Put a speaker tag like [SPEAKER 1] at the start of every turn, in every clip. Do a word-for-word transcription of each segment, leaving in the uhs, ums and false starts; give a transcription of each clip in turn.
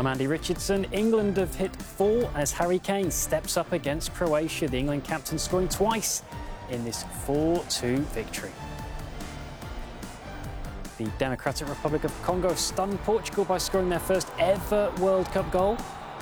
[SPEAKER 1] I'm Andy Richardson. England have hit four as Harry Kane steps up against Croatia. The England captain scoring twice in this four two victory. The Democratic Republic of Congo stunned Portugal by scoring their first ever World Cup goal.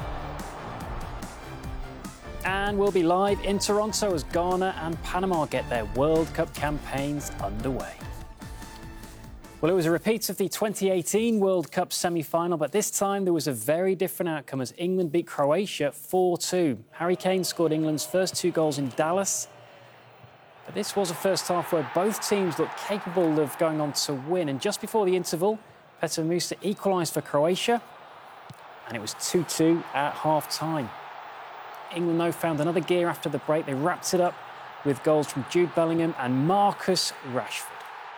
[SPEAKER 1] And we'll be live in Toronto as Ghana and Panama get their World Cup campaigns underway. Well, it was a repeat of the twenty eighteen World Cup semi-final, but this time there was a very different outcome as England beat Croatia four two. Harry Kane scored England's first two goals in Dallas. But this was a first half where both teams looked capable of going on to win. And just before the interval, Petr Musa equalised for Croatia. And it was two two at half-time. England, though, found another gear after the break. They wrapped it up with goals from Jude Bellingham and Marcus Rashford.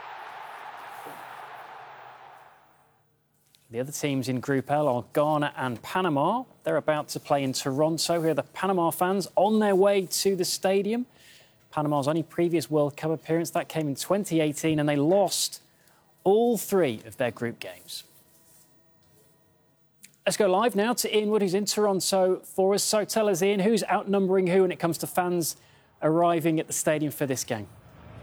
[SPEAKER 1] The other teams in Group L are Ghana and Panama. They're about to play in Toronto. Here are the Panama fans on their way to the stadium. Panama's only previous World Cup appearance, that came in twenty eighteen, and they lost all three of their group games. Let's go live now to Ian Wood, who's in Toronto for us. So tell us, Ian, who's outnumbering who when it comes to fans arriving at the stadium for this game?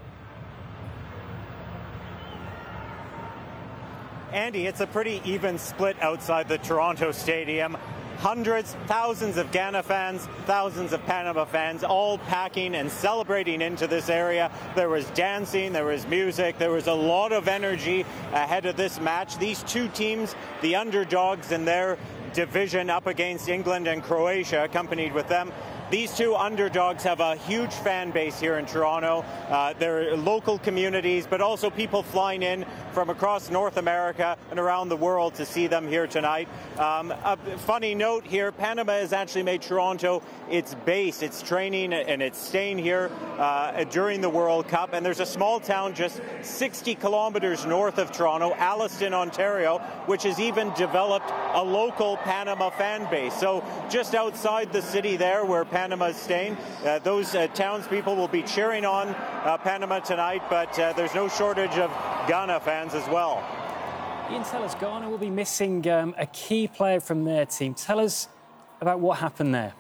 [SPEAKER 2] Andy, it's a pretty even split outside the Toronto Stadium. Hundreds, thousands of Ghana fans, thousands of Panama fans, all packing and celebrating into this area. There was dancing, there was music, there was a lot of energy ahead of this match. These two teams, the underdogs in their division up against England and Croatia, accompanied with them. These two underdogs have a huge fan base here in Toronto. Uh, there are local communities, but also people flying in from across North America and around the world to see them here tonight. Um, a funny note here, Panama has actually made Toronto its base, its training, and it's staying here uh, during the World Cup. And there's a small town just sixty kilometers north of Toronto, Alliston, Ontario, which has even developed a local Panama fan base. So just outside the city there where Panama is staying, uh, those uh, townspeople will be cheering on uh, Panama tonight, but uh, there's no shortage of Ghana fans as well.
[SPEAKER 1] Ian, tell us, Ghana will be missing um, a key player from their team. Tell us about what happened there.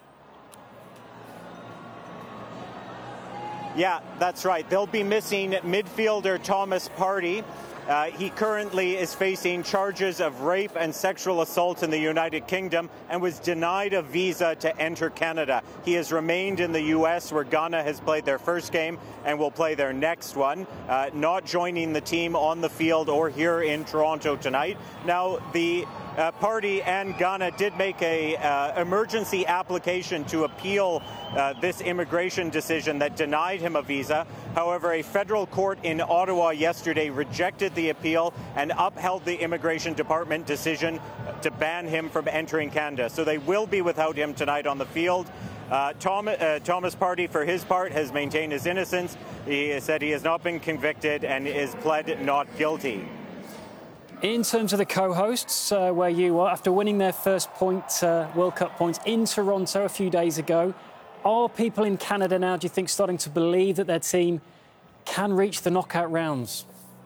[SPEAKER 2] Yeah, that's right. They'll be missing midfielder Thomas Partey. Uh, he currently is facing charges of rape and sexual assault in the United Kingdom and was denied a visa to enter Canada. He has remained in the U S where Ghana has played their first game and will play their next one, uh, not joining the team on the field or here in Toronto tonight. Now, the Uh, Partey and Ghana did make a uh, emergency application to appeal uh, this immigration decision that denied him a visa. However, a federal court in Ottawa yesterday rejected the appeal and upheld the immigration department decision to ban him from entering Canada. So they will be without him tonight on the field. Uh, Tom, uh, Thomas Partey, for his part, has maintained his innocence. He said he has not been convicted and is pled not guilty.
[SPEAKER 1] In terms of the co-hosts, uh, where you are, after winning their first point, uh, World Cup points in Toronto a few days ago, are people in Canada now, do you think, starting to believe that their team can reach the knockout rounds?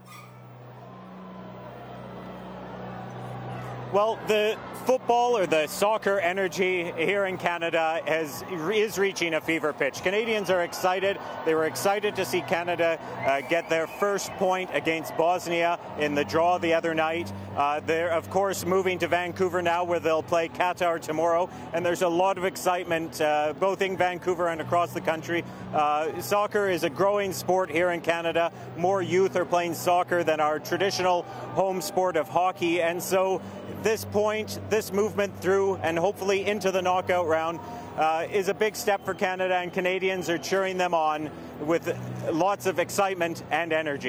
[SPEAKER 2] Well, the football or the soccer energy here in Canada has, is reaching a fever pitch. Canadians are excited. They were excited to see Canada uh, get their first point against Bosnia in the draw the other night. Uh, they're, of course, moving to Vancouver now where they'll play Qatar tomorrow. And there's a lot of excitement uh, both in Vancouver and across the country. Uh, soccer is a growing sport here in Canada. More youth are playing soccer than our traditional home sport of hockey. And so this point, this movement through and hopefully into the knockout round uh, is a big step for Canada, and Canadians are cheering them on with lots of excitement and energy.